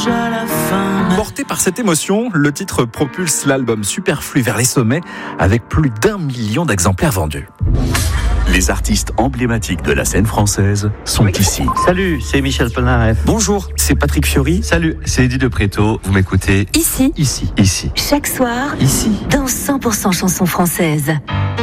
visage à la fin. Porté par cette émotion, le titre propulse l'album Superflu vers les sommets avec plus d'1 million d'exemplaires vendus. Les artistes emblématiques de la scène française sont ici. Salut, c'est Michel Polnareff. Bonjour, c'est Patrick Fiori. Salut, c'est Eddie de Préto. Vous m'écoutez Ici, ici, ici, chaque soir, ici. dans 100% chansons françaises.